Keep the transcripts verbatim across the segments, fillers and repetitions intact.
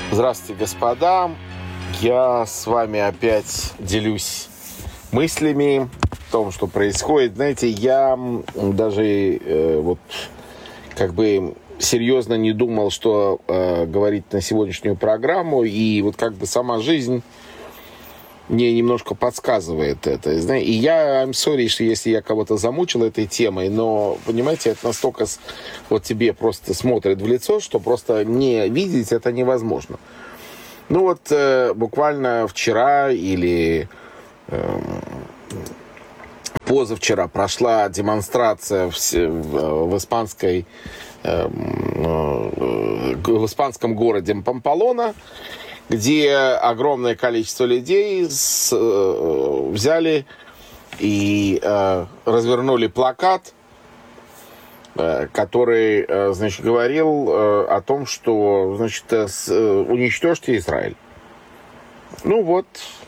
Здравствуйте, господа. Я с вами опять делюсь мыслями о том, что происходит. Знаете, я даже э, вот как бы серьезно не думал, что э, говорить на сегодняшнюю программу. И вот как бы сама жизнь мне немножко подсказывает это. И я, I'm sorry, что если я кого-то замучил этой темой, но, понимаете, это настолько вот тебе просто смотрит в лицо, что просто не видеть это невозможно. Ну вот э, буквально вчера или э, позавчера прошла демонстрация в, в, в испанской э, э, в испанском городе Памплона, где огромное количество людей с, э, взяли и э, развернули плакат, э, который, э, значит, говорил э, о том, что, значит, э, с, э, уничтожьте Израиль. Ну вот,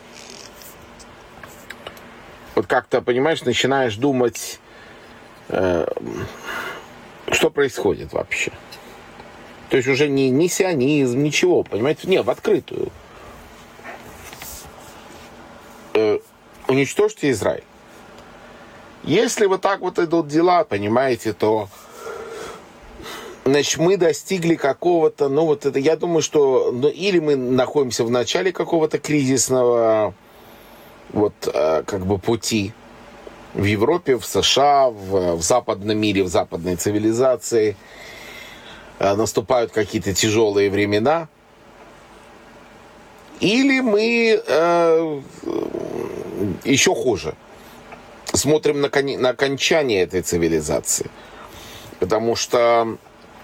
вот как-то, понимаешь, начинаешь думать, э, что происходит вообще. То есть уже не, не сионизм, ничего, понимаете? Не, в открытую. Э, уничтожьте Израиль. Если вот так вот идут дела, понимаете, то значит, мы достигли какого-то, ну вот это, я думаю, что ну, или мы находимся в начале какого-то кризисного вот э, как бы пути в Европе, в США, в, в западном мире, в западной цивилизации. Наступают какие-то тяжелые времена, или мы э, еще хуже смотрим на, кон- на окончание этой цивилизации, потому что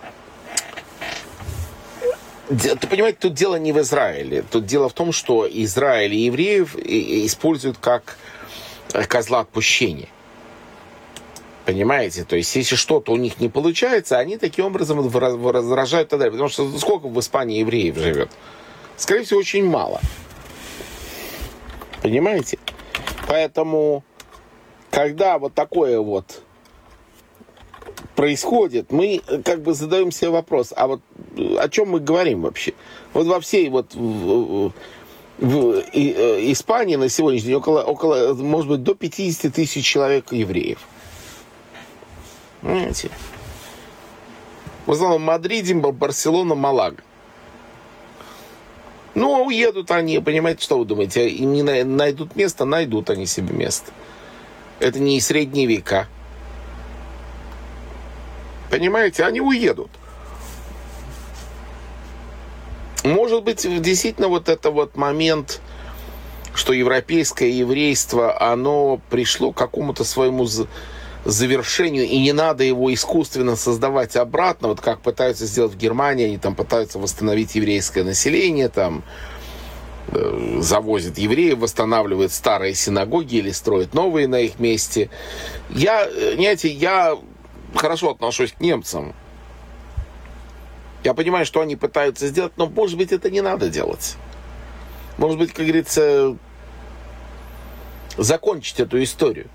ты понимаешь, тут дело не в Израиле, тут дело в том, что Израиль и евреев используют как козла отпущения. Понимаете? То есть, если что-то у них не получается, они таким образом возражают тогда. Потому что сколько в Испании евреев живет? Скорее всего, очень мало. Понимаете? Поэтому, когда вот такое вот происходит, мы как бы задаем себе вопрос, а вот о чем мы говорим вообще? Вот во всей вот в, в Испании на сегодняшний день около, около, может быть, до пятьдесят тысяч человек евреев. Понимаете? В основном Мадриде, Барселона, Малага. Ну, уедут они, понимаете, что вы думаете? Им не найдут место, найдут они себе место. Это не средние века. Понимаете, они уедут. Может быть, действительно, вот это вот момент, что европейское еврейство, оно пришло к какому-то своему завершению, и не надо его искусственно создавать обратно, вот как пытаются сделать в Германии, они там пытаются восстановить еврейское население, там э, завозят евреев, восстанавливают старые синагоги или строят новые на их месте. Я, знаете, я хорошо отношусь к немцам. Я понимаю, что они пытаются сделать, но, может быть, это не надо делать. Может быть, как говорится, закончить эту историю.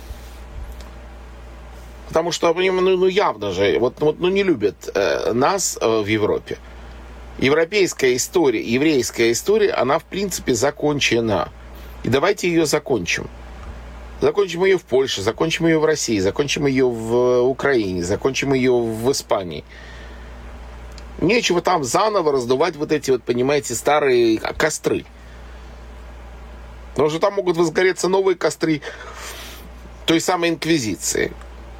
Потому что, ну, ну явно же, вот, вот, ну, не любят э, нас э, в Европе. Европейская история, еврейская история, она, в принципе, закончена. И давайте ее закончим. Закончим ее в Польше, закончим ее в России, закончим ее в Украине, закончим ее в Испании. Нечего там заново раздувать вот эти вот, понимаете, старые костры. Потому что там могут возгореться новые костры той самой инквизиции.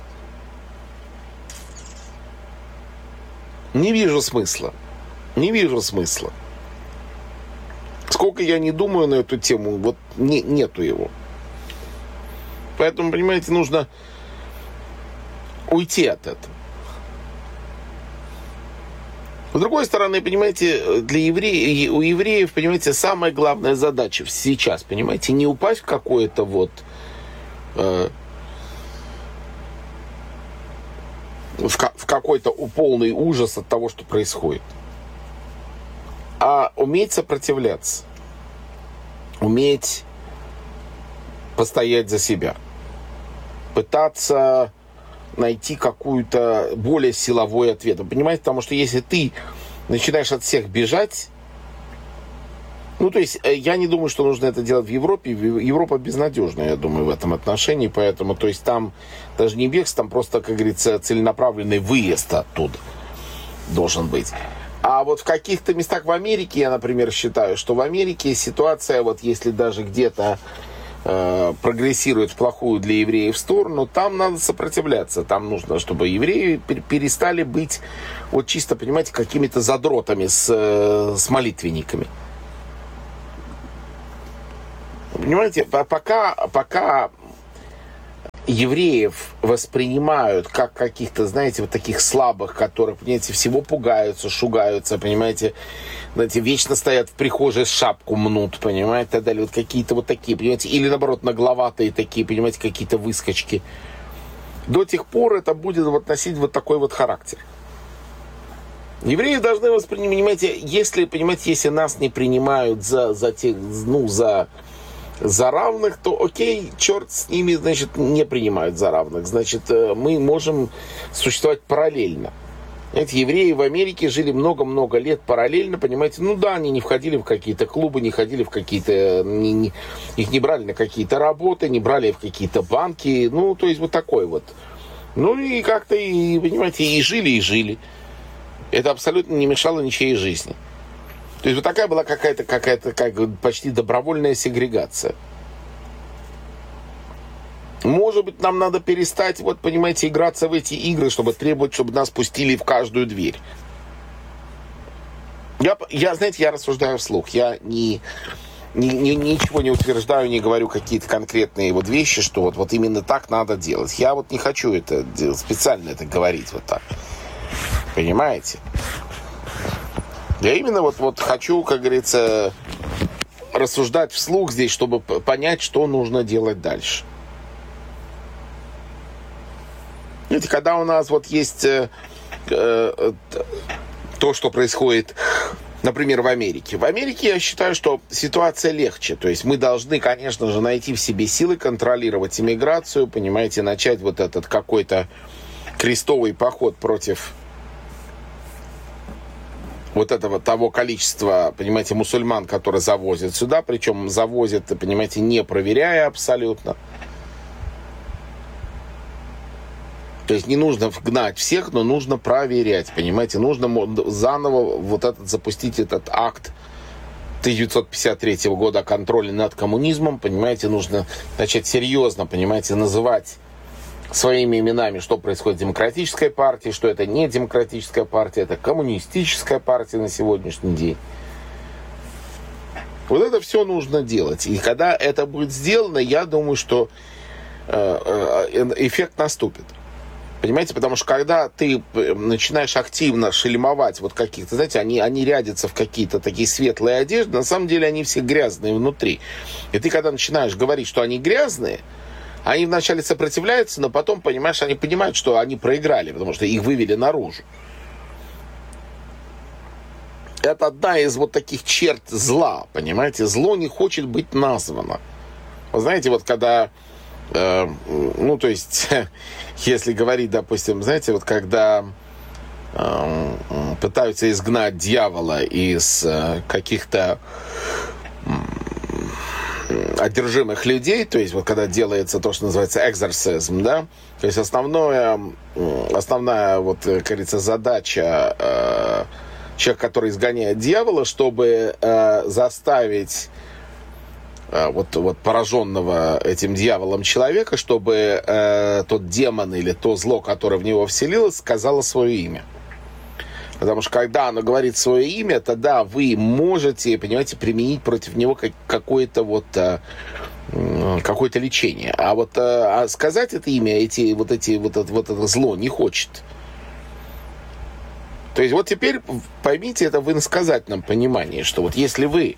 Не вижу смысла. Не вижу смысла. Сколько я не думаю на эту тему, вот не, нету его. Поэтому, понимаете, нужно уйти от этого. С другой стороны, понимаете, для евреев, у евреев, понимаете, самая главная задача сейчас, понимаете, не упасть в какое-то вот э, в, в какой-то полный ужас от того, что происходит, а уметь сопротивляться, уметь постоять за себя, пытаться найти какую-то более силовой ответ. Вы понимаете, потому что если ты начинаешь от всех бежать, Ну, то есть, я не думаю, что нужно это делать в Европе. Европа безнадежная, я думаю, в этом отношении. Поэтому, то есть, там даже не бегство, там просто, как говорится, целенаправленный выезд оттуда должен быть. А вот в каких-то местах в Америке, я, например, считаю, что в Америке ситуация, вот если даже где-то э, прогрессирует в плохую для евреев сторону, там надо сопротивляться. Там нужно, чтобы евреи перестали быть, вот чисто, понимаете, какими-то задротами с, с молитвенниками. Понимаете, пока, пока евреев воспринимают как каких-то, знаете, вот таких слабых, которые, понимаете, всего пугаются, шугаются, понимаете, знаете, вечно стоят в прихожей, шапку мнут, понимаете, и так далее, вот какие-то вот такие, понимаете, или наоборот нагловатые такие, понимаете, какие-то выскочки. До тех пор это будет вот носить вот такой вот характер. Евреи должны воспринимать, понимаете, если, понимаете, если нас не принимают за, за тех, ну, за... за равных, то окей, черт с ними, значит, не принимают за равных. Значит, мы можем существовать параллельно. Знаете, евреи в Америке жили много-много лет параллельно, понимаете. Ну да, они не входили в какие-то клубы, не ходили в какие-то... Не, не, их не брали на какие-то работы, не брали в какие-то банки. Ну, то есть вот такой вот. Ну и как-то, и, понимаете, и жили, и жили. Это абсолютно не мешало ничьей жизни. То есть вот такая была какая-то, какая-то как, почти добровольная сегрегация. Может быть, нам надо перестать, вот, понимаете, играться в эти игры, чтобы требовать, чтобы нас пустили в каждую дверь. Я, я знаете, я рассуждаю вслух. Я не, не, не, ничего не утверждаю, не говорю какие-то конкретные вот вещи, что вот, вот именно так надо делать. Я вот не хочу это делать, специально это говорить вот так. Понимаете? Я именно вот, вот хочу, как говорится, рассуждать вслух здесь, чтобы понять, что нужно делать дальше. Видите, когда у нас вот есть э, э, то, что происходит, например, в Америке. В Америке я считаю, что ситуация легче. То есть мы должны, конечно же, найти в себе силы контролировать иммиграцию, понимаете, начать вот этот какой-то крестовый поход против... вот этого того количества, понимаете, мусульман, которые завозят сюда, причем завозят, понимаете, не проверяя абсолютно. То есть не нужно гнать всех, но нужно проверять, понимаете, нужно заново вот этот запустить этот акт тысяча девятьсот пятьдесят третьего года о контроле над коммунизмом, понимаете, нужно начать серьезно, понимаете, называть своими именами, что происходит в демократической партии, что это не демократическая партия, это коммунистическая партия на сегодняшний день. Вот это все нужно делать. И когда это будет сделано, я думаю, что эффект наступит. Понимаете, потому что когда ты начинаешь активно шельмовать вот каких-то, знаете, они, они рядятся в какие-то такие светлые одежды, на самом деле они все грязные внутри. И ты когда начинаешь говорить, что они грязные, они вначале сопротивляются, но потом, понимаешь, они понимают, что они проиграли, потому что их вывели наружу. Это одна из вот таких черт зла, понимаете? Зло не хочет быть названо. Вы знаете, вот когда, э, ну, то есть, если говорить, допустим, знаете, вот когда э, пытаются изгнать дьявола из э, каких-то... одержимых людей, то есть вот когда делается то, что называется экзорцизм, да, то есть основное, основная вот, как говорится, задача э, человека, который изгоняет дьявола, чтобы э, заставить э, вот, вот пораженного этим дьяволом человека, чтобы э, тот демон или то зло, которое в него вселилось, сказало свое имя. Потому что когда оно говорит свое имя, тогда вы можете, понимаете, применить против него какое-то вот какое-то лечение. А вот а сказать это имя, эти, вот, эти, вот, это, вот это зло не хочет. То есть вот теперь поймите это в иносказательном понимании, что вот если вы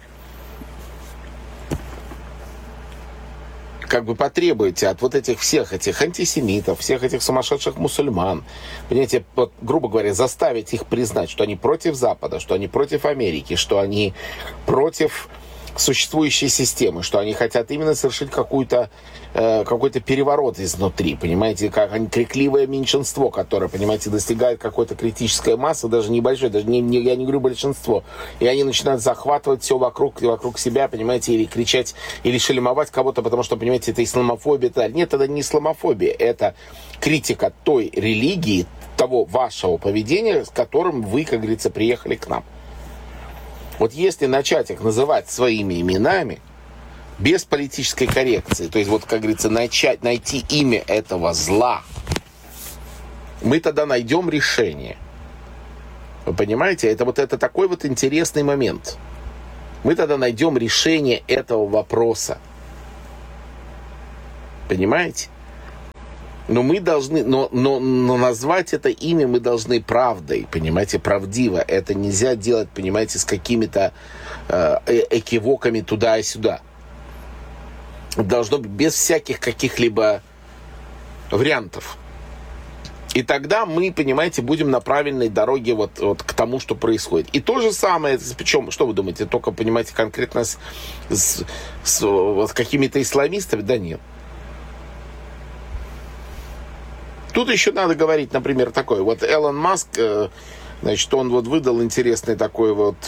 как бы потребуете от вот этих всех этих антисемитов, всех этих сумасшедших мусульман, понимаете, вот, грубо говоря, заставить их признать, что они против Запада, что они против Америки, что они против существующей системы, что они хотят именно совершить какую-то, э, какой-то переворот изнутри, понимаете, как они крикливое меньшинство, которое, понимаете, достигает какой-то критической массы, даже небольшой, даже не, не, я не говорю большинство, и они начинают захватывать все вокруг, вокруг себя, понимаете, или кричать, или шельмовать кого-то, потому что, понимаете, это исламофобия. Это... Нет, это не исламофобия, это критика той религии, того вашего поведения, с которым вы, как говорится, приехали к нам. Вот если начать их называть своими именами, без политической коррекции, то есть, вот, как говорится, начать, найти имя этого зла, мы тогда найдем решение. Вы понимаете? Это вот это такой вот интересный момент. Мы тогда найдем решение этого вопроса. Понимаете? Но мы должны, но, но, но назвать это имя мы должны правдой, понимаете, правдиво. Это нельзя делать, понимаете, с какими-то э, экивоками туда и сюда. Должно быть без всяких каких-либо вариантов. И тогда мы, понимаете, будем на правильной дороге вот, вот к тому, что происходит. И то же самое, причем, что вы думаете, только, понимаете, конкретно с, с, с вот, какими-то исламистами? Да нет. Тут еще надо говорить, например, такое. Вот Элон Маск, значит, он вот выдал интересный такой вот,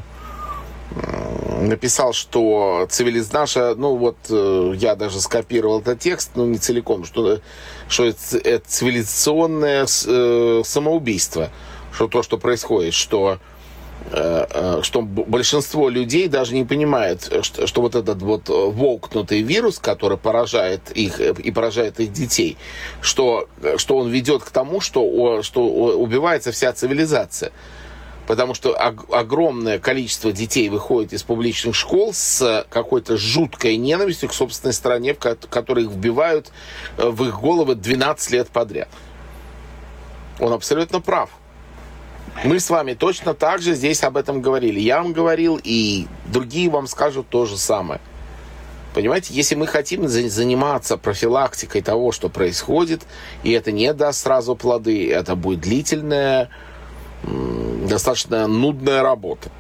написал, что цивилизация наша, ну вот я даже скопировал этот текст, но не целиком, что, что это цивилизационное самоубийство, что то, что происходит, что что большинство людей даже не понимает, что, что вот этот вот волкнутый вирус, который поражает их и поражает их детей, что, что он ведет к тому, что, что убивается вся цивилизация. Потому что огромное количество детей выходит из публичных школ с какой-то жуткой ненавистью к собственной стране, в которой их вбивают в их головы двенадцать лет подряд. Он абсолютно прав. Мы с вами точно так же здесь об этом говорили. Я вам говорил, и другие вам скажут то же самое. Понимаете, если мы хотим заниматься профилактикой того, что происходит, и это не даст сразу плоды, это будет длительная, достаточно нудная работа,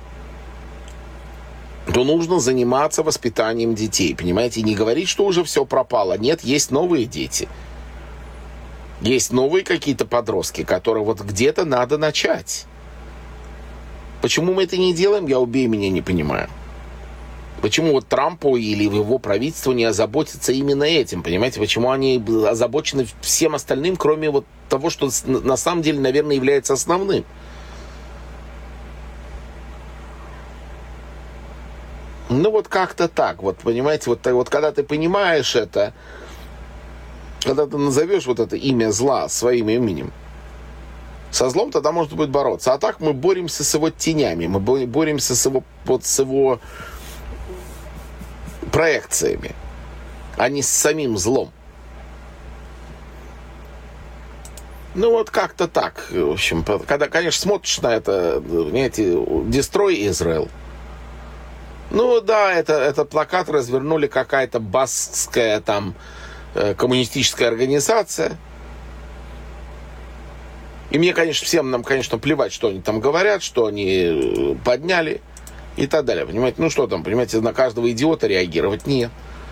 то нужно заниматься воспитанием детей. Понимаете, и не говорить, что уже все пропало. Нет, есть новые дети. Есть новые какие-то подростки, которые вот где-то надо начать. Почему мы это не делаем, я убей меня не понимаю. Почему вот Трампу или его правительству не озаботиться именно этим, понимаете? Почему они озабочены всем остальным, кроме вот того, что на самом деле, наверное, является основным? Ну вот как-то так, вот понимаете, вот, вот когда ты понимаешь это, когда ты назовешь вот это имя зла своим именем, со злом тогда можно будет бороться. А так мы боремся с его тенями, мы боремся с его, вот, с его проекциями, а не с самим злом. Ну вот как-то так, в общем, когда, конечно, смотришь на это, понимаете, Destroy Israel. Ну да, это, этот плакат развернули какая-то баскская там коммунистическая организация. И мне, конечно, всем нам, конечно, плевать, что они там говорят, что они подняли и так далее. Понимаете, ну что там, понимаете, на каждого идиота реагировать? Нет.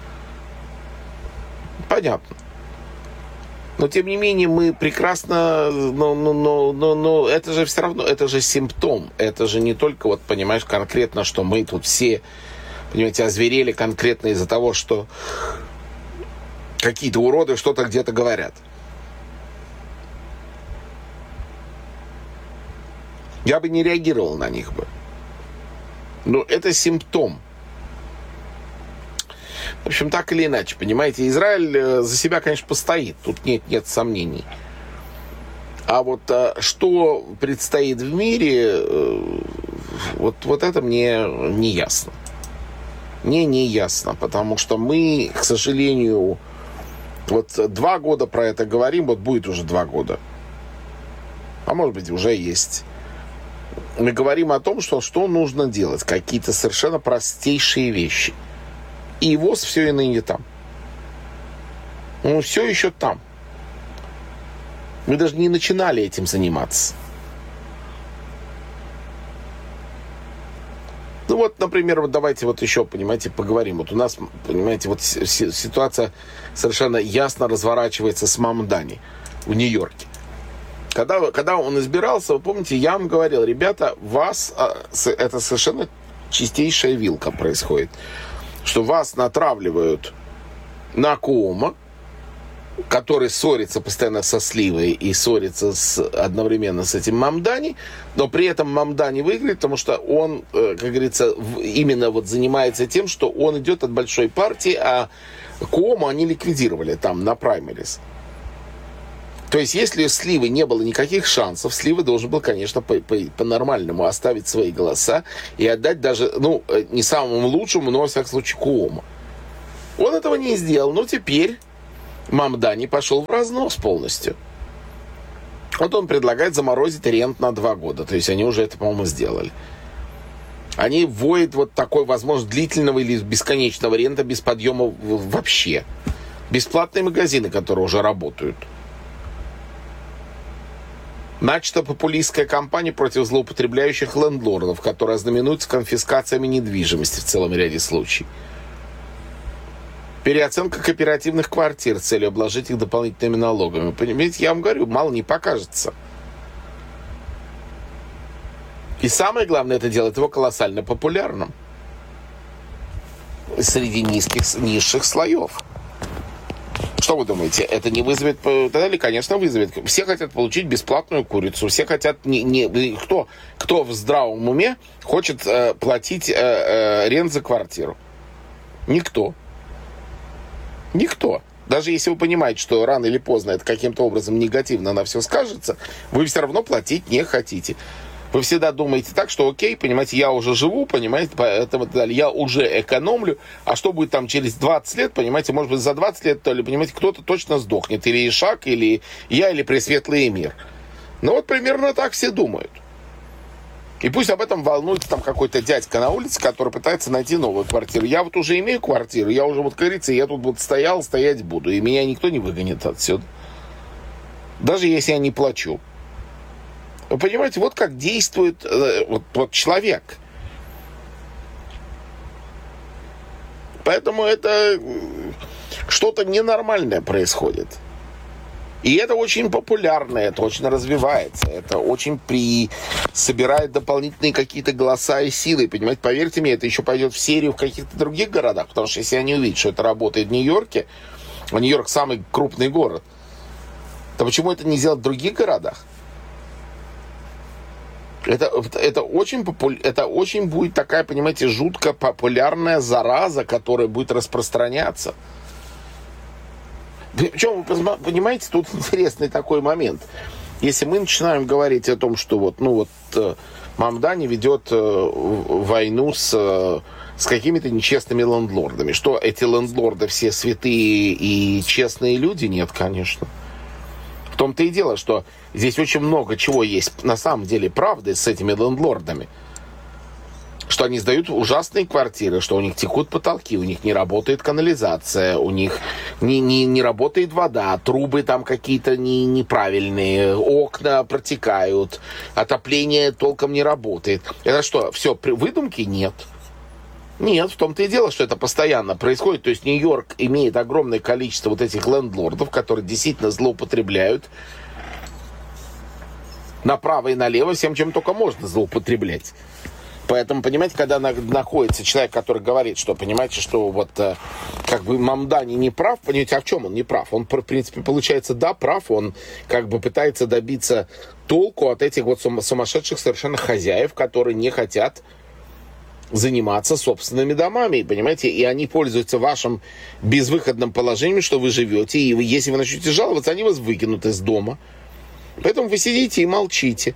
Понятно. Но, тем не менее, мы прекрасно... Но, но, но, но, но это же все равно, это же симптом. Это же не только, вот, понимаешь, конкретно, что мы тут все, понимаете, озверели конкретно из-за того, что какие-то уроды что-то где-то говорят. Я бы не реагировал на них бы. Но это симптом. В общем, так или иначе, понимаете, Израиль за себя, конечно, постоит. Тут нет, нет сомнений. А вот что предстоит в мире, вот, вот это мне не ясно. Мне не ясно, потому что мы, к сожалению, вот два года про это говорим, вот будет уже два года. А может быть, уже есть. Мы говорим о том, что, что нужно делать. Какие-то совершенно простейшие вещи. И ВОЗ все и ныне там. Он все еще там. Мы даже не начинали этим заниматься. Ну вот, например, вот давайте вот еще, понимаете, поговорим. Вот у нас, понимаете, вот ситуация совершенно ясно разворачивается с Мамдани в Нью-Йорке. Когда, когда он избирался, вы помните, я вам говорил, ребята, вас, это совершенно чистейшая вилка происходит, что вас натравливают на Куомо, который ссорится постоянно со Сливой и ссорится с, одновременно с этим Мамдани, но при этом Мамдани выиграет, потому что он, как говорится, именно вот занимается тем, что он идет от большой партии, а Куомо они ликвидировали там на праймерис. То есть, если у Сливы не было никаких шансов, Слива должен был, конечно, по- по- по-нормальному оставить свои голоса и отдать даже, ну, не самому лучшему, но, во всяком случае, Куомо. Он этого не сделал, но теперь Мамдани пошел в разнос полностью. Вот он предлагает заморозить рент на два года. То есть они уже это, по-моему, сделали. Они вводят вот такой возможность длительного или бесконечного рента без подъема вообще. Бесплатные магазины, которые уже работают. Начата популистская кампания против злоупотребляющих лендлордов, которая знаменуется конфискациями недвижимости в целом ряде случаев. Переоценка кооперативных квартир с целью обложить их дополнительными налогами. Понимаете, я вам говорю, мало не покажется. И самое главное, это делает его колоссально популярным среди низких, низших слоев. Что вы думаете, это не вызовет... Тогда, конечно, вызовет. Все хотят получить бесплатную курицу. Все хотят... Не, не, кто, кто в здравом уме хочет э, платить э, э, рент за квартиру? Никто. Никто. Даже если вы понимаете, что рано или поздно это каким-то образом негативно на все скажется, вы все равно платить не хотите. Вы всегда думаете так, что окей, понимаете, я уже живу, понимаете, поэтому я уже экономлю, а что будет там через двадцать лет, понимаете, может быть, за двадцать лет, то ли, понимаете, кто-то точно сдохнет, или Ишак, или я, или Пресветлый Эмир. Ну вот примерно так все думают. И пусть об этом волнуется там какой-то дядька на улице, который пытается найти новую квартиру. Я вот уже имею квартиру, я уже, вот, как говорится, я тут вот стоял, стоять буду, и меня никто не выгонит отсюда. Даже если я не плачу. Вы понимаете, вот как действует э, вот, вот человек. Поэтому это что-то ненормальное происходит. И это очень популярно, это очень развивается, это очень при... собирает дополнительные какие-то голоса и силы. Понимаете, поверьте мне, это еще пойдет в серию в каких-то других городах, потому что если они увидят, что это работает в Нью-Йорке, а Нью-Йорк самый крупный город, то почему это не сделать в других городах? Это, это, очень попу... это очень будет такая, понимаете, жутко популярная зараза, которая будет распространяться. Причем, вы понимаете, тут интересный такой момент. Если мы начинаем говорить о том, что вот, ну вот Мамдани ведет войну с, с какими-то нечестными лендлордами, что эти лендлорды все святые и честные люди? Нет, конечно. В том-то и дело, что здесь очень много чего есть на самом деле правды с этими лендлордами. Что они сдают ужасные квартиры, что у них текут потолки, у них не работает канализация, у них не, не, не работает вода, трубы там какие-то не, неправильные, окна протекают, отопление толком не работает. Это что, все выдумки? Нет. Нет, в том-то и дело, что это постоянно происходит. То есть Нью-Йорк имеет огромное количество вот этих лендлордов, которые действительно злоупотребляют направо и налево всем, чем только можно злоупотреблять. Поэтому, понимаете, когда на, находится человек, который говорит, что, понимаете, что вот э, как бы Мамдани не прав, понимаете, а в чем он не прав? Он, в принципе, получается, да, прав, он как бы пытается добиться толку от этих вот сумасшедших совершенно хозяев, которые не хотят заниматься собственными домами, понимаете, и они пользуются вашим безвыходным положением, что вы живете, и вы, если вы начнете жаловаться, они вас выкинут из дома. Поэтому вы сидите и молчите.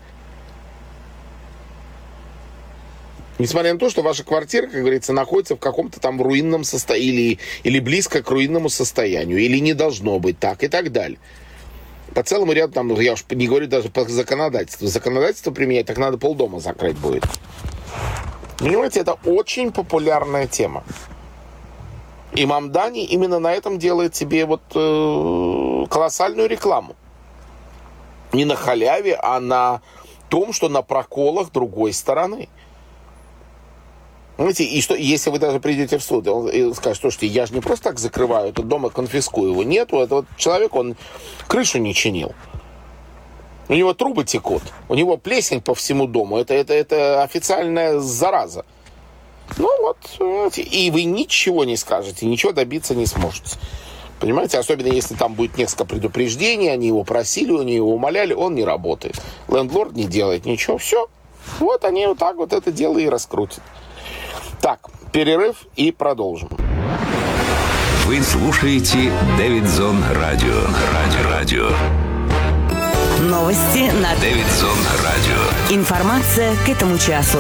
Несмотря на то, что ваша квартира, как говорится, находится в каком-то там руинном состоянии или, или близко к руинному состоянию, или не должно быть так, и так далее. По целому ряду, там, я уж не говорю даже по законодательству. Законодательство применять, так надо полдома закрыть будет. Понимаете, это очень популярная тема. И Мамдани именно на этом делает себе вот э, колоссальную рекламу. Не на халяве, а на том, что на проколах другой стороны. Знаете, и что, если вы даже придете в суд, он и скажет, слушайте, я же не просто так закрываю этот дом и конфискую его. Нет, вот этот человек, он крышу не чинил. У него трубы текут, у него плесень по всему дому. Это, это, это официальная зараза. Ну вот, понимаете, и вы ничего не скажете, ничего добиться не сможете. Понимаете, особенно если там будет несколько предупреждений, они его просили, они его умоляли, он не работает. Лендлорд не делает ничего, все. Вот они вот так вот это дело и раскрутят. Так, перерыв и продолжим. Вы слушаете Дэвидсон Радио. Радио. Радио. Новости на Дэвидсон Радио. Информация к этому часу.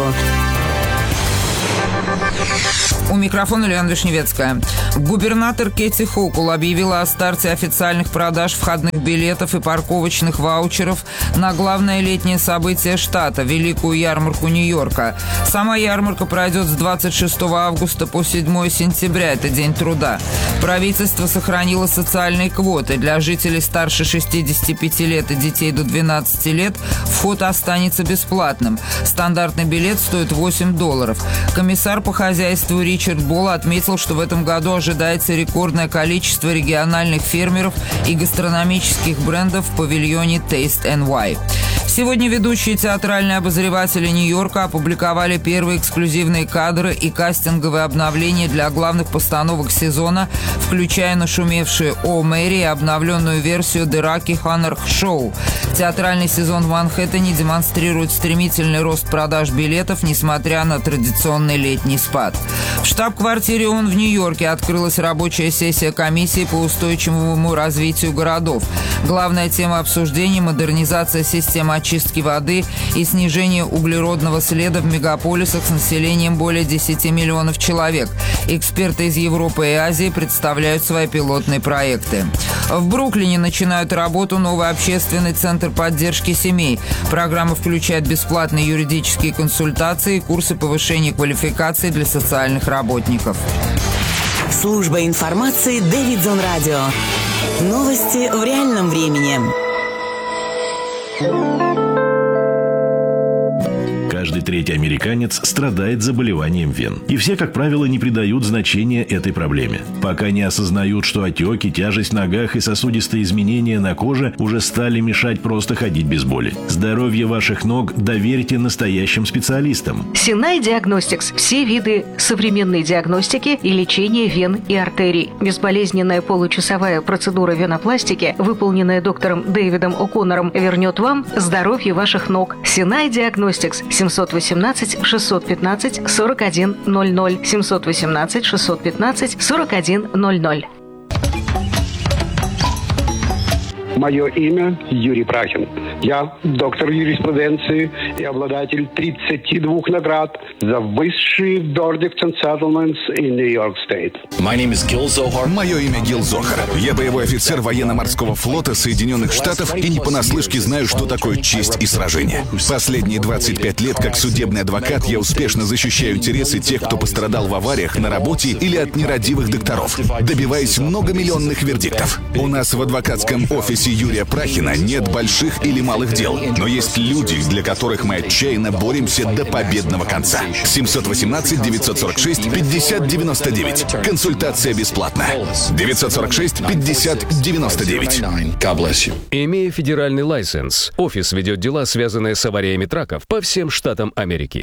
У микрофона Лена Вишневецкая. Губернатор Кэти Хокул объявила о старте официальных продаж входных билетов и парковочных ваучеров на главное летнее событие штата – Великую ярмарку Нью-Йорка. Сама ярмарка пройдет с двадцать шестого августа по седьмого сентября, это День труда. Правительство сохранило социальные квоты. Для жителей старше шестидесяти пяти лет и детей до двенадцати лет вход останется бесплатным. Стандартный билет стоит восемь долларов. Комиссар по хозяйству Ричард Болл отметил, что в этом году ожидается рекордное количество региональных фермеров и гастрономических брендов в павильоне Taste эн уай. Сегодня ведущие театральные обозреватели Нью-Йорка опубликовали первые эксклюзивные кадры и кастинговые обновления для главных постановок сезона, включая нашумевшие «О Мэри» и обновленную версию «The Rocky Horror Show». Театральный сезон в Манхэттене демонстрирует стремительный рост продаж билетов, несмотря на традиционный летний спад. В штаб-квартире ООН в Нью-Йорке открылась рабочая сессия комиссии по устойчивому развитию городов. Главная тема обсуждения – модернизация системы очистки воды и снижение углеродного следа в мегаполисах с населением более десяти миллионов человек. Эксперты из Европы и Азии представляют свои пилотные проекты. В Бруклине начинают работу новый общественный центр поддержки семей. Программа включает бесплатные юридические консультации и курсы повышения квалификации для социальных работников. Служба информации Дэвидсон Радио. Новости в реальном времени. Каждый третий американец страдает заболеванием вен. И все, как правило, не придают значения этой проблеме. Пока не осознают, что отеки, тяжесть в ногах и сосудистые изменения на коже уже стали мешать просто ходить без боли. Здоровье ваших ног доверьте настоящим специалистам. Синай Диагностикс. Все виды современной диагностики и лечения вен и артерий. Безболезненная получасовая процедура венопластики, выполненная доктором Дэвидом О'Коннором, вернет вам здоровье ваших ног. Синай Диагностикс. семьсот восемнадцать шестьсот пятнадцать сорок один ноль ноль. семьсот восемнадцать шестьсот пятнадцать сорок один ноль ноль. Мое имя Юрий Прахин. Я доктор юриспруденции и обладатель тридцати двух наград за высшие verdicts and settlements in New York State. Мое имя Гил Зохар. Я боевой офицер военно-морского флота Соединенных Штатов и не понаслышке знаю, что такое честь и сражение. Последние двадцать пять лет как судебный адвокат я успешно защищаю интересы тех, кто пострадал в авариях на работе или от нерадивых докторов, добиваясь многомиллионных вердиктов. У нас в адвокатском офисе Юрия Прахина нет больших или малых дел, но есть люди, для которых мы отчаянно боремся до победного конца. семьсот восемнадцать девятьсот сорок шесть пятьдесят девяносто девять. Консультация бесплатна. девятьсот сорок шесть пятьдесят девяносто девять. Имея федеральный лайсенс, офис ведет дела, связанные с авариями траков по всем штатам Америки.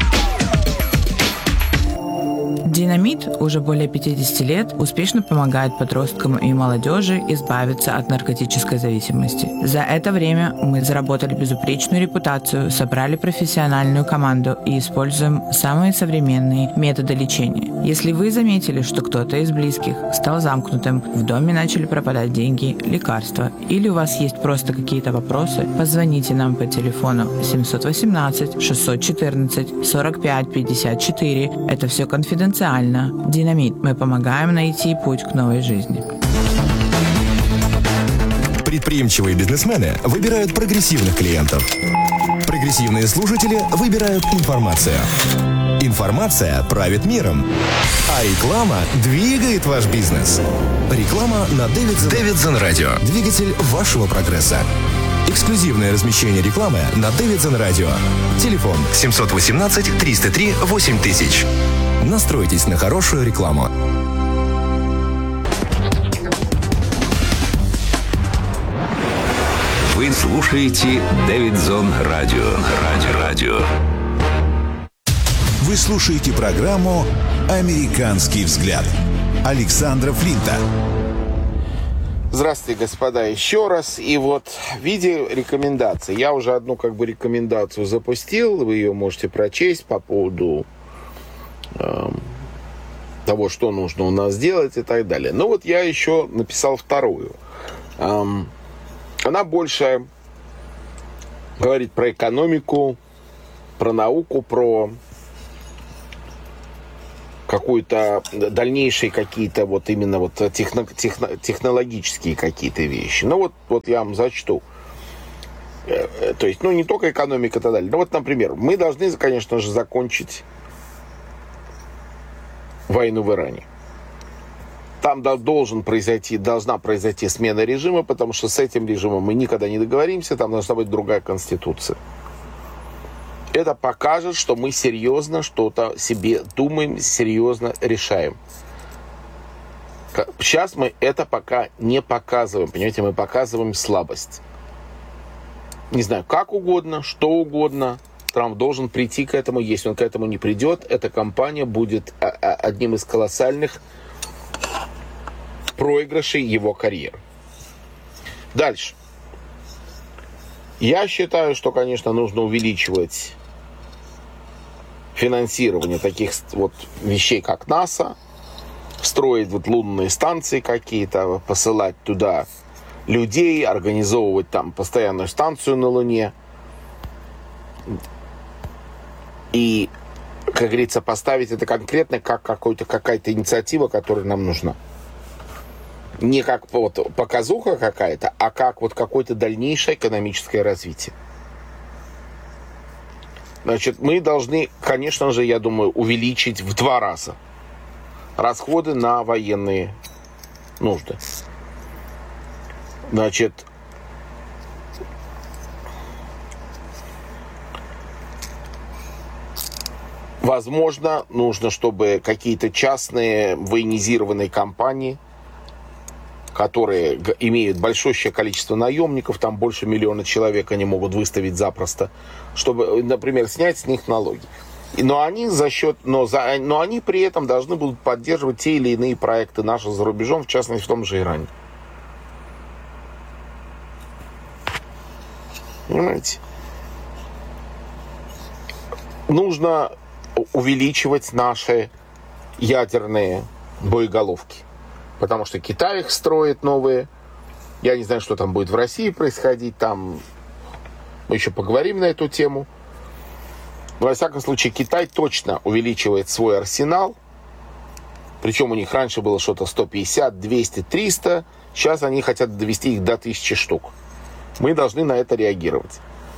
Динамит уже более пятидесяти лет успешно помогает подросткам и молодежи избавиться от наркотической зависимости. За это время мы заработали безупречную репутацию, собрали профессиональную команду и используем самые современные методы лечения. Если вы заметили, что кто-то из близких стал замкнутым, в доме начали пропадать деньги, лекарства, или у вас есть просто какие-то вопросы, позвоните нам по телефону семьсот восемнадцать шестьсот четырнадцать сорок пять пятьдесят четыре. Это все конфиденциально. Динамит. Мы помогаем найти путь к новой жизни. Предприимчивые бизнесмены выбирают прогрессивных клиентов. Прогрессивные слушатели выбирают информацию. Информация правит миром. А реклама двигает ваш бизнес. Реклама на Дэвидсон Радио. Двигатель вашего прогресса. Эксклюзивное размещение рекламы на Davidson Radio. Телефон семь один восемь триста три восемь тысяч. Настройтесь на хорошую рекламу. Вы слушаете Davidson Radio. Радио. Радио. Вы слушаете программу «Американский взгляд» Александра Флинта. Здравствуйте, господа, еще раз. И вот в виде рекомендаций. Я уже одну как бы рекомендацию запустил. Вы ее можете прочесть по поводу э, того, что нужно у нас делать и так далее. Но вот я еще написал вторую. Э, она больше говорит про экономику, про науку, про какую-то дальнейшие какие-то вот именно вот техно, техно, технологические какие-то вещи. Ну вот, вот я вам зачту. То есть, ну не только экономика и так далее. Ну вот, например, мы должны, конечно же, закончить войну в Иране. Там должен произойти, должна произойти смена режима, потому что с этим режимом мы никогда не договоримся, там должна быть другая конституция. Это покажет, что мы серьезно что-то себе думаем, серьезно решаем. Сейчас мы это пока не показываем, понимаете, мы показываем слабость. Не знаю, как угодно, что угодно, Трамп должен прийти к этому. Если он к этому не придет, эта кампания будет одним из колоссальных проигрышей его карьеры. Дальше. Я считаю, что, конечно, нужно увеличивать финансирование таких вот вещей, как НАСА, строить вот лунные станции какие-то, посылать туда людей, организовывать там постоянную станцию на Луне. И, как говорится, поставить это конкретно как какой-то, какая-то инициатива, которая нам нужна. Не как вот показуха какая-то, а как вот какое-то дальнейшее экономическое развитие. Значит, мы должны, конечно же, я думаю, увеличить в два раза расходы на военные нужды. Значит, возможно, нужно, чтобы какие-то частные военизированные компании, которые имеют большое количество наемников, там больше миллиона человек они могут выставить запросто, чтобы, например, снять с них налоги. Но они за счет, но, за, но они при этом должны будут поддерживать те или иные проекты наши за рубежом, в частности в том же Иране. Понимаете? Нужно увеличивать наши ядерные боеголовки. Потому что Китай их строит новые. Я не знаю, что там будет в России происходить. Там мы еще поговорим на эту тему. Но, во всяком случае, Китай точно увеличивает свой арсенал. Причем у них раньше было что-то сто пятьдесят, двести, триста. Сейчас они хотят довести их до тысячи штук. Мы должны на это реагировать.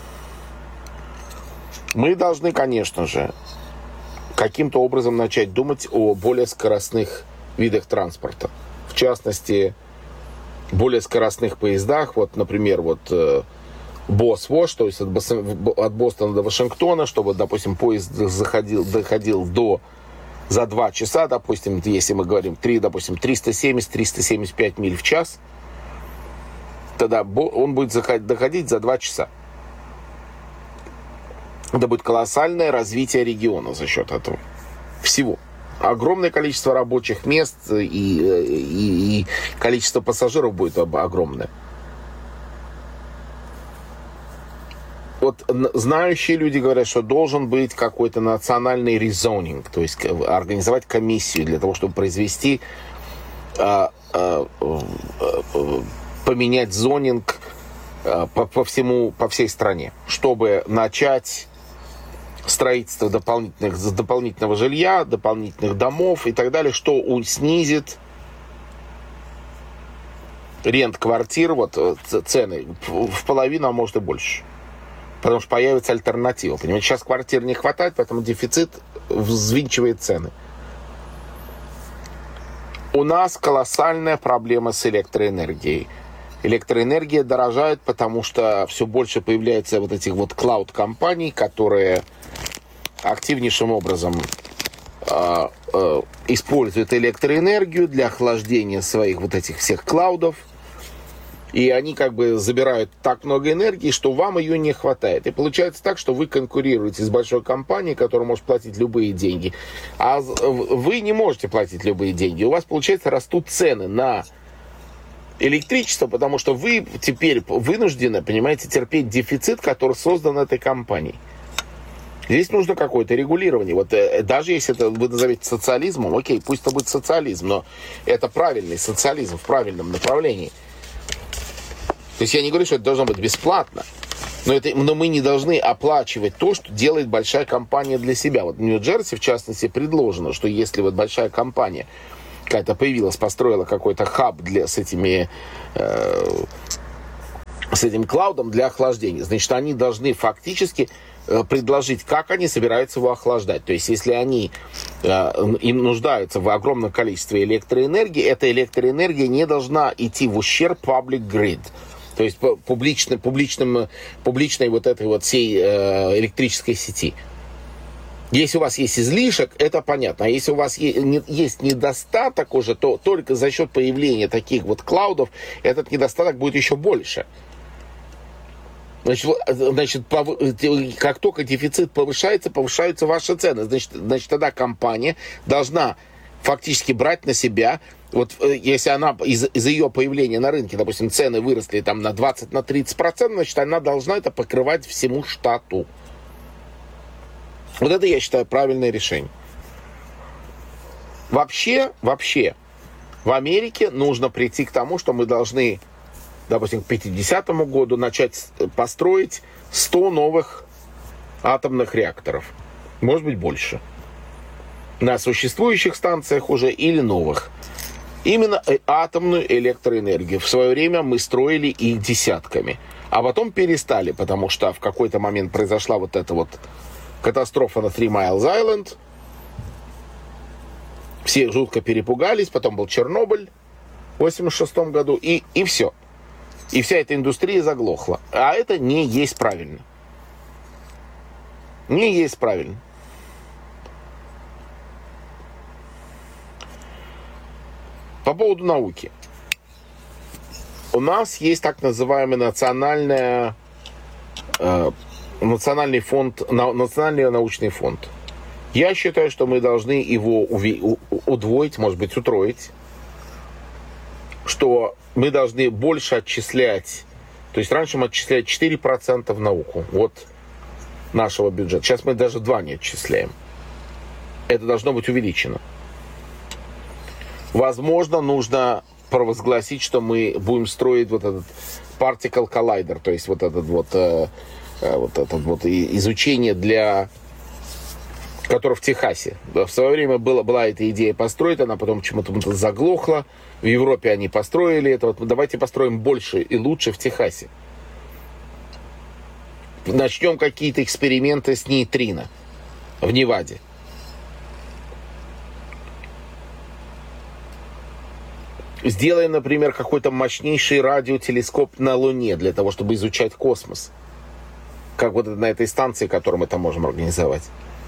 Мы должны, конечно же, каким-то образом начать думать о более скоростных видах транспорта. В частности, более скоростных поездах. Вот, например, вот Босвош, то есть от, от Бостона до Вашингтона, чтобы, допустим, поезд заходил, доходил до за два часа, допустим, если мы говорим три, допустим, триста семьдесят - триста семьдесят пять миль в час, тогда он будет заходить, доходить за два часа. Это будет колоссальное развитие региона за счет этого. Всего. Огромное количество рабочих мест и, и, и количество пассажиров будет огромное. Вот знающие люди говорят, что должен быть какой-то национальный резонинг, то есть организовать комиссию для того, чтобы произвести, а, а, а, поменять зонинг а, по, по всему, по всей стране, чтобы начать строительство дополнительных, дополнительного жилья, дополнительных домов и так далее, что снизит рент квартир, вот цены в половину, а может и больше. Потому что появится альтернатива. Понимаете, сейчас квартир не хватает, поэтому дефицит взвинчивает цены. У нас колоссальная проблема с электроэнергией. электроэнергия дорожает, потому что все больше появляется вот этих вот клауд-компаний, которые активнейшим образом э, э, используют электроэнергию для охлаждения своих вот этих всех клаудов. И они как бы забирают так много энергии, что вам ее не хватает. И получается так, что вы конкурируете с большой компанией, которая может платить любые деньги. А вы не можете платить любые деньги. У вас, получается, растут цены на электричество, потому что вы теперь вынуждены, понимаете, терпеть дефицит, который создан этой компанией. Здесь нужно какое-то регулирование. Вот даже если это вы назовете социализмом, окей, пусть это будет социализм, но это правильный социализм в правильном направлении. То есть я не говорю, что это должно быть бесплатно, но, это, но мы не должны оплачивать то, что делает большая компания для себя. Вот в Нью-Джерси, в частности, предложено, что если вот большая компания какая-то появилась, построила какой-то хаб для, с, этими, э, с этим клаудом для охлаждения, значит, они должны фактически э, предложить, как они собираются его охлаждать. То есть если они э, им нуждаются в огромном количестве электроэнергии, эта электроэнергия не должна идти в ущерб public grid. То есть публично, публичным, публичной вот этой вот всей э, электрической сети. Если у вас есть излишек, это понятно. А если у вас есть, не, есть недостаток уже, то только за счет появления таких вот клаудов этот недостаток будет еще больше. Значит, значит, как только дефицит повышается, повышаются ваши цены. Значит, значит тогда компания должна фактически брать на себя. Вот если она из- из-за ее появления на рынке, допустим, цены выросли там на двадцать-тридцать процентов, значит, она должна это покрывать всему штату. Вот это, я считаю, правильное решение. Вообще, вообще, в Америке нужно прийти к тому, что мы должны, допустим, к пятидесятому году начать построить сто новых атомных реакторов. Может быть, больше. На существующих станциях уже или новых. Именно атомную электроэнергию. В свое время мы строили их десятками. А потом перестали, потому что в какой-то момент произошла вот эта вот катастрофа на Three Mile Island. Все жутко перепугались. Потом был Чернобыль в восемьдесят шестом году. И, и все. И вся эта индустрия заглохла. А это не есть правильно. Не есть правильно. По поводу науки. У нас есть так называемый национальный, э, национальный фонд, на, национальный научный фонд. Я считаю, что мы должны его уви, у, удвоить, может быть, утроить. Что мы должны больше отчислять. То есть раньше мы отчисляли четыре процента в науку. Вот нашего бюджета. Сейчас мы даже два не отчисляем. Это должно быть увеличено. Возможно, нужно провозгласить, что мы будем строить вот этот particle collider, то есть вот этот вот, э, вот, этот вот изучение для, которое в Техасе. В свое время было, была эта идея построить, она потом почему-то заглохла. В Европе они построили это. Вот давайте построим больше и лучше в Техасе. Начнем какие-то эксперименты с нейтрино в Неваде. Сделаем, например, какой-то мощнейший радиотелескоп на Луне для того, чтобы изучать космос. Как вот на этой станции, которую мы там можем организовать.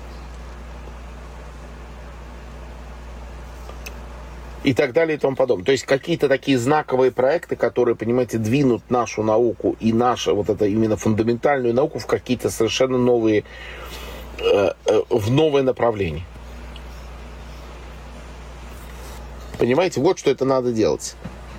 И так далее и тому подобное. То есть какие-то такие знаковые проекты, которые, понимаете, двинут нашу науку и нашу вот это именно фундаментальную науку в какие-то совершенно новые, э, э, в новое направление. Понимаете, вот что это надо делать.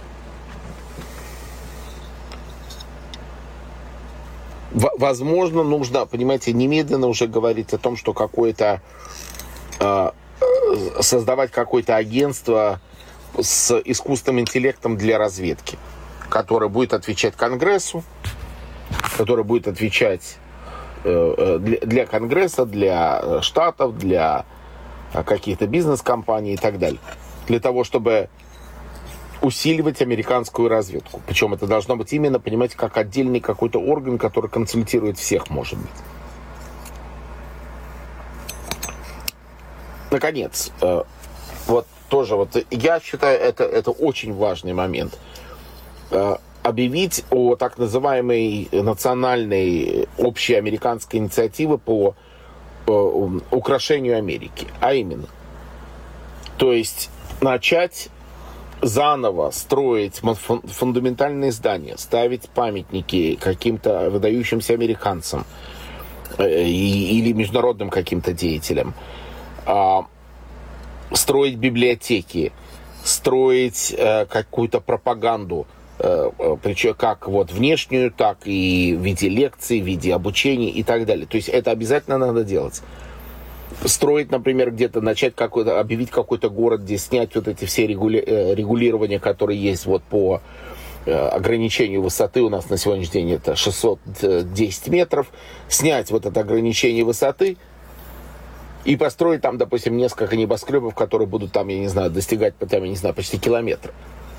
В- возможно, нужно, понимаете, немедленно уже говорить о том, что какое-то э, создавать какое-то агентство с искусственным интеллектом для разведки, которое будет отвечать Конгрессу, которое будет отвечать э, для, для Конгресса, для штатов, для каких-то бизнес-компаний и так далее. Для того, чтобы усиливать американскую разведку. Причем это должно быть именно, понимаете, как отдельный какой-то орган, который консультирует всех, может быть. Наконец, э, вот тоже вот я считаю, это, это очень важный момент. Э, объявить о так называемой национальной общей американской инициативе по э, украшению Америки. А именно, то есть начать заново строить фундаментальные здания, ставить памятники каким-то выдающимся американцам э, или международным каким-то деятелям, э, строить библиотеки, строить э, какую-то пропаганду, э, причем как вот внешнюю, так и в виде лекций, в виде обучения и так далее. То есть это обязательно надо делать. Строить, например, где-то, начать какой-то, объявить какой-то город, где снять вот эти все регули, э, регулирования, которые есть вот по э, ограничению высоты. У нас на сегодняшний день это шестьсот десять метров. Снять вот это ограничение высоты и построить там, допустим, несколько небоскребов, которые будут там, я не знаю, достигать, там, я не знаю, почти километр.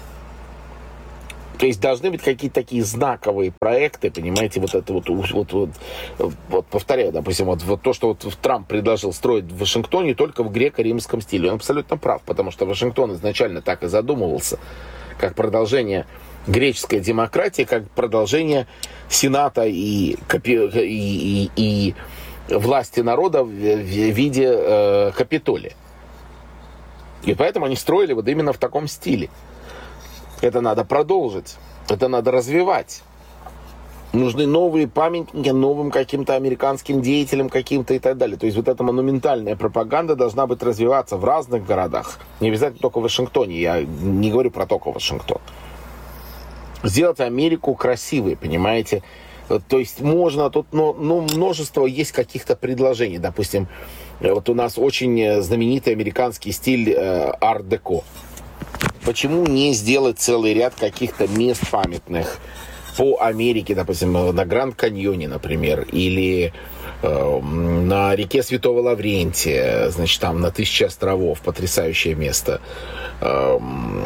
То есть должны быть какие-то такие знаковые проекты, понимаете, вот это вот, вот, вот, вот повторяю, допустим, вот, вот то, что вот Трамп предложил строить в Вашингтоне только в греко-римском стиле. Он абсолютно прав, потому что Вашингтон изначально так и задумывался, как продолжение греческой демократии, как продолжение Сената и, и, и, и власти народа в виде э, Капитолия. И поэтому они строили вот именно в таком стиле. Это надо продолжить, это надо развивать. Нужны новые памятники новым каким-то американским деятелям каким-то и так далее. То есть вот эта монументальная пропаганда должна быть развиваться в разных городах. Не обязательно только в Вашингтоне, я не говорю про только Вашингтон. Сделать Америку красивой, понимаете? То есть можно, тут ну, ну, множество есть каких-то предложений. Допустим, вот у нас очень знаменитый американский стиль э, арт-деко. Почему не сделать целый ряд каких-то мест памятных по Америке, допустим, на Гранд-Каньоне, например, или э, на реке Святого Лаврентия, значит, там на Тысяче островов, потрясающее место. Э,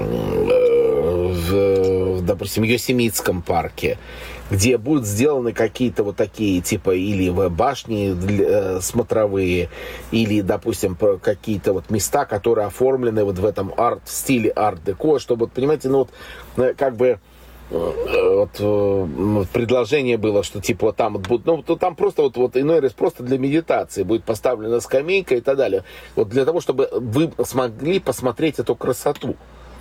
в, допустим, в Йосемитском парке, где будут сделаны какие-то вот такие, типа, или башни для, смотровые, или, допустим, какие-то вот места, которые оформлены вот в этом арт, в стиле арт-деко, чтобы, вот, понимаете, ну вот, как бы, вот, вот предложение было, что, типа, вот там вот будут, ну, то там просто вот, вот иной раз просто для медитации будет поставлена скамейка и так далее, вот для того, чтобы вы смогли посмотреть эту красоту.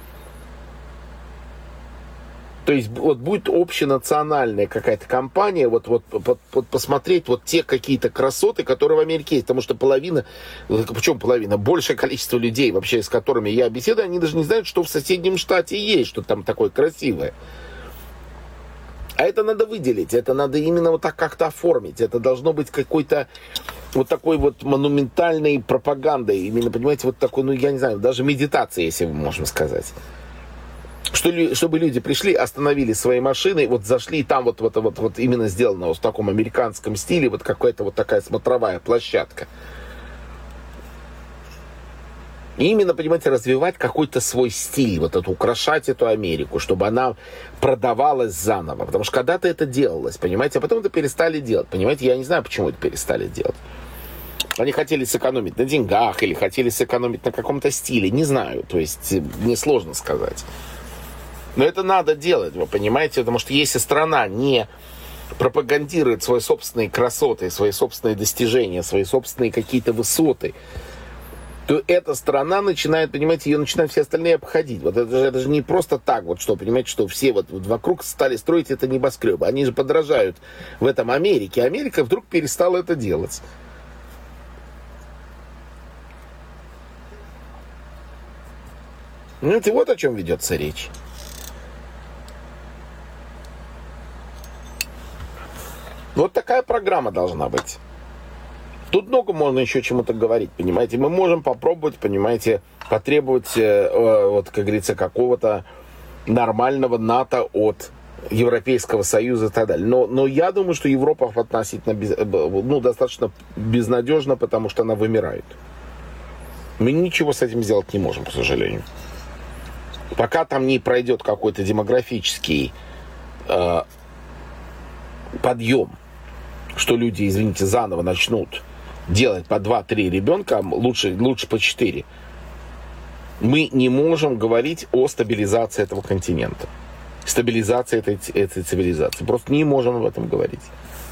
То есть вот будет общенациональная какая-то компания, вот, вот, вот, вот посмотреть вот те какие-то красоты, которые в Америке есть. Потому что половина, почему половина? Большее количество людей, вообще с которыми я беседую, они даже не знают, что в соседнем штате есть, что там такое красивое. А это надо выделить, это надо именно вот так как-то оформить. Это должно быть какой-то вот такой вот монументальной пропагандой. Именно, понимаете, вот такой, ну я не знаю, даже медитация, если мы можем сказать. Что, чтобы люди пришли, остановили свои машины, вот зашли, и там вот, вот, вот, вот именно сделано вот в таком американском стиле, вот какая-то вот такая смотровая площадка. И именно, понимаете, развивать какой-то свой стиль, вот эту, украшать эту Америку, чтобы она продавалась заново. Потому что когда-то это делалось, понимаете, а потом это перестали делать. Понимаете, я не знаю, почему это перестали делать. Они хотели сэкономить на деньгах или хотели сэкономить на каком-то стиле, не знаю, то есть мне сложно сказать. Но это надо делать, вы понимаете, потому что если страна не пропагандирует свои собственные красоты, свои собственные достижения, свои собственные какие-то высоты, то эта страна начинает, понимаете, ее начинают все остальные обходить. Вот это же, это же не просто так, вот что, понимаете, что все вот, вот вокруг стали строить это небоскребы. Они же подражают в этом Америке. Америка вдруг перестала это делать. Знаете, вот о чем ведется речь. Вот такая программа должна быть. Тут много можно еще чему-то говорить, понимаете. Мы можем попробовать, понимаете, потребовать, э, вот, как говорится, какого-то нормального НАТО от Европейского Союза и так далее. Но, но я думаю, что Европа относительно без, ну, достаточно безнадежна, потому что она вымирает. Мы ничего с этим сделать не можем, к сожалению. Пока там не пройдет какой-то демографический э, подъем, что люди, извините, заново начнут делать по два-три ребенка, лучше, лучше по четыре, мы не можем говорить о стабилизации этого континента. стабилизации этой, этой цивилизации. Просто не можем об этом говорить.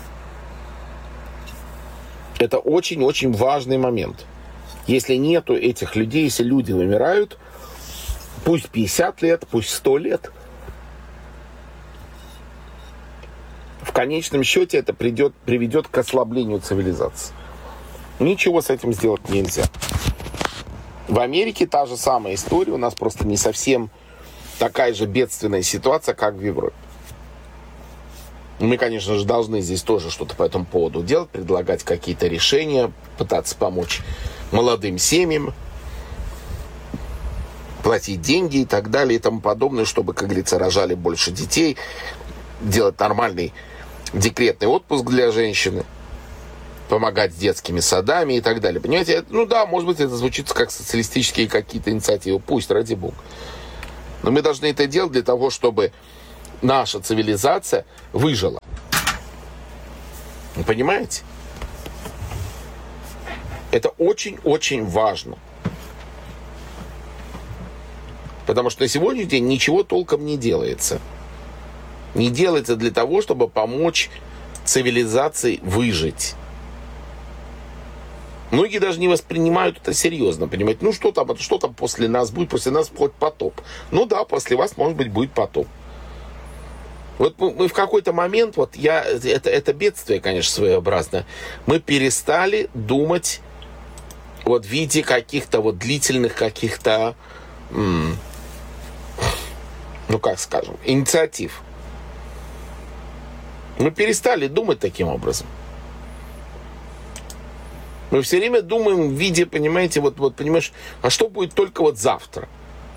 Это очень-очень важный момент. Если нету этих людей, если люди вымирают, пусть пятьдесят лет, пусть сто лет, в конечном счете это придет, приведет к ослаблению цивилизации. Ничего с этим сделать нельзя. В Америке та же самая история, у нас просто не совсем такая же бедственная ситуация, как в Европе. Мы, конечно же, должны здесь тоже что-то по этому поводу делать, предлагать какие-то решения, пытаться помочь молодым семьям, платить деньги и так далее и тому подобное, чтобы, как говорится, рожали больше детей, делать нормальный декретный отпуск для женщины, помогать с детскими садами и так далее. Понимаете, ну да, может быть, это звучит как социалистические какие-то инициативы, пусть, ради бога. Но мы должны это делать для того, чтобы наша цивилизация выжила. Вы понимаете? Это очень-очень важно. Потому что на сегодняшний день ничего толком не делается. Не делается для того, чтобы помочь цивилизации выжить. Многие даже не воспринимают это серьезно, понимаете? Ну что там, что там после нас будет? После нас хоть потоп. Ну да, после вас, может быть, будет потоп. Вот мы, мы в какой-то момент, вот я, это, это бедствие, конечно, своеобразное, мы перестали думать вот в виде каких-то вот длительных каких-то, м- ну как скажем, инициатив. Мы перестали думать таким образом. Мы все время думаем в виде, понимаете, вот, вот понимаешь, а что будет только вот завтра?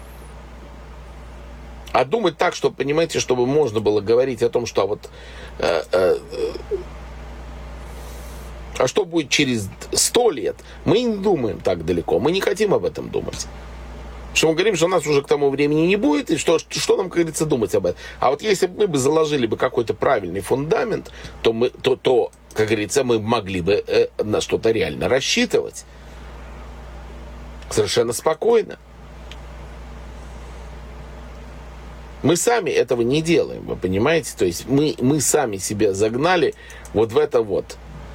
А думать так, чтобы, понимаете, чтобы можно было говорить о том, что вот, э, э, э, а что будет через сто лет, мы не думаем так далеко, мы не хотим об этом думать. Потому что мы говорим, что нас уже к тому времени не будет, и что, что нам, как говорится, думать об этом. А вот если бы мы бы заложили бы какой-то правильный фундамент, то, мы, то, то как говорится, мы могли бы э, на что-то реально рассчитывать. Совершенно спокойно. Мы сами этого не делаем, вы понимаете? То есть мы, мы сами себя загнали вот в это вот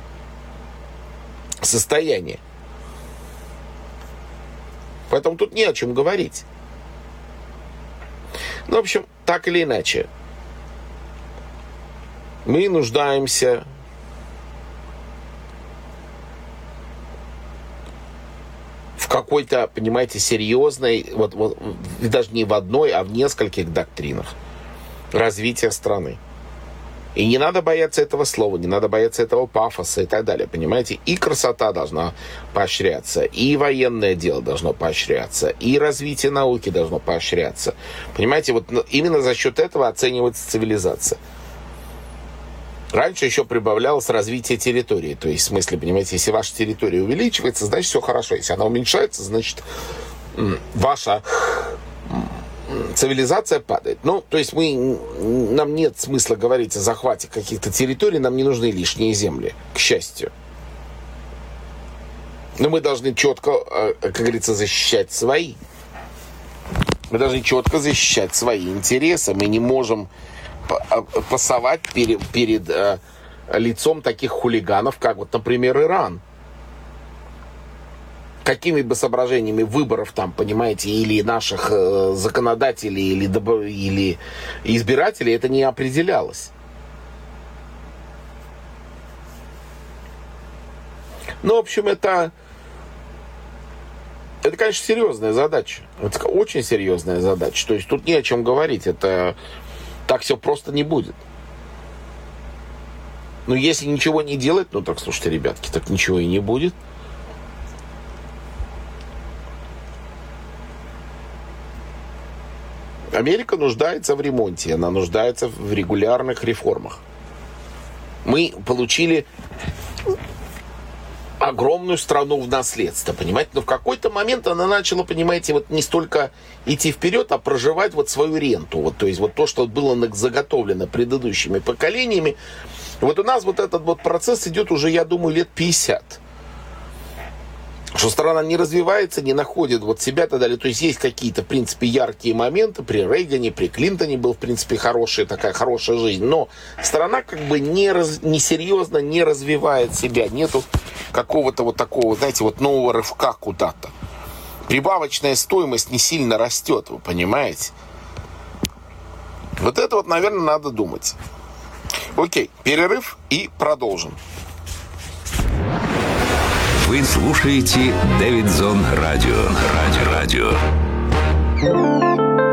состояние. Поэтому тут не о чем говорить. Ну, в общем, так или иначе, мы нуждаемся в какой-то, понимаете, серьезной, вот, вот, даже не в одной, а в нескольких доктринах развития страны. И не надо бояться этого слова, не надо бояться этого пафоса и так далее, понимаете? И красота должна поощряться, и военное дело должно поощряться, и развитие науки должно поощряться. Понимаете, вот именно за счет этого оценивается цивилизация. Раньше еще прибавлялось развитие территории. То есть, в смысле, понимаете, если ваша территория увеличивается, значит, все хорошо. Если она уменьшается, значит, ваша цивилизация падает. Ну, то есть мы, нам нет смысла говорить о захвате каких-то территорий, нам не нужны лишние земли, к счастью. Но мы должны четко, как говорится, защищать свои. Мы должны четко защищать свои интересы. Мы не можем пасовать перед, перед э, лицом таких хулиганов, как вот, например, Иран. Какими бы соображениями выборов там, понимаете, или наших э, законодателей, или, или избирателей это не определялось. Ну, в общем, это, это, конечно, серьезная задача. Это очень серьезная задача. То есть тут не о чем говорить. Это так все просто не будет. Но если ничего не делать, ну так, слушайте, ребятки, так ничего и не будет. Америка нуждается в ремонте, она нуждается в регулярных реформах. Мы получили огромную страну в наследство, понимаете? Но в какой-то момент она начала, понимаете, вот не столько идти вперед, а проживать вот свою ренту. Вот, то есть вот то, что было заготовлено предыдущими поколениями. Вот у нас вот этот вот процесс идет уже, я думаю, лет пятьдесят. что страна не развивается, не находит вот себя и так далее. То есть есть какие-то, в принципе, яркие моменты. При Рейгане, при Клинтоне был, в принципе, хорошая такая хорошая жизнь. Но страна как бы не, раз, не серьезно не развивает себя. Нету какого-то вот такого, знаете, вот нового рывка куда-то. Прибавочная стоимость не сильно растет, вы понимаете? Вот это вот, наверное, надо думать. Окей, перерыв и продолжим. Вы слушаете Дэвидсон Радио. Радио. Радио.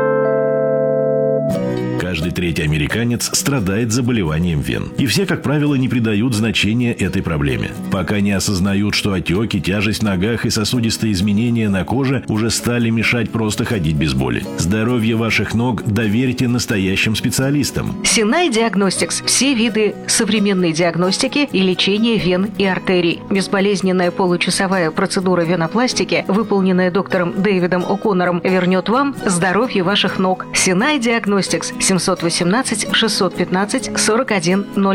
Каждый третий американец страдает заболеванием вен. И все, как правило, не придают значения этой проблеме. Пока не осознают, что отеки, тяжесть в ногах и сосудистые изменения на коже уже стали мешать просто ходить без боли. Здоровье ваших ног доверьте настоящим специалистам. Синай Диагностикс. Все виды современной диагностики и лечения вен и артерий. Безболезненная получасовая процедура венопластики, выполненная доктором Дэвидом О'Коннором, вернет вам здоровье ваших ног. Синай Диагностикс. семьсот восемнадцать шестьсот пятнадцать сорок один ноль.